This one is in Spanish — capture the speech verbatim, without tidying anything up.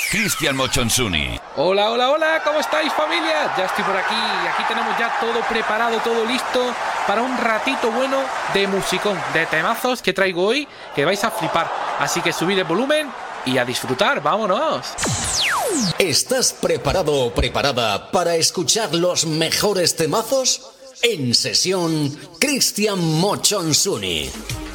Cristian Mochonsuni. Hola, hola, hola, ¿cómo estáis, familia? Ya estoy por aquí, aquí tenemos ya todo preparado, todo listo para un ratito bueno de musicón, de temazos que traigo hoy, que vais a flipar. Así que subid el volumen y a disfrutar, vámonos. ¿Estás preparado o preparada para escuchar los mejores temazos? En sesión, Cristian Mochonsuni.